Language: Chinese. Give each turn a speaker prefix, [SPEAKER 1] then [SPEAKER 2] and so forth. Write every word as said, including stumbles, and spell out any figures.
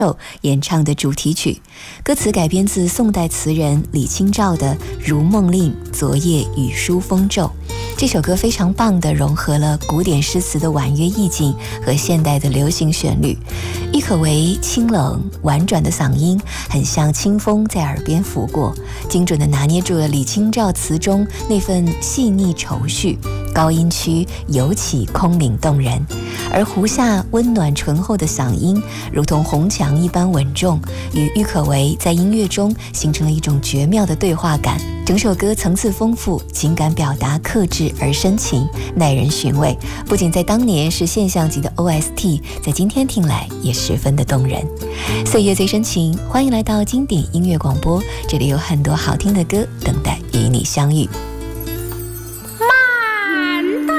[SPEAKER 1] 演唱的主题曲，歌词改编自宋代词人李清照的《如梦令·昨夜雨疏风骤》。这首歌非常棒地融合了古典诗词的婉约意境和现代的流行旋律。郁可唯清冷婉转的嗓音很像清风在耳边拂过，精准地拿捏住了李清照词中那份细腻愁绪，高音区尤其空灵动人，而胡夏温暖醇厚的嗓音如同红墙一般稳重，与郁可唯在音乐中形成了一种绝妙的对话感。整首歌层次丰富，情感表达克制而深情，耐人寻味。不仅在当年是现象级的 O S T， 在今天听来也十分的动人。岁月最深情，欢迎来到经典音乐广播，这里有很多好听的歌等待与你相遇。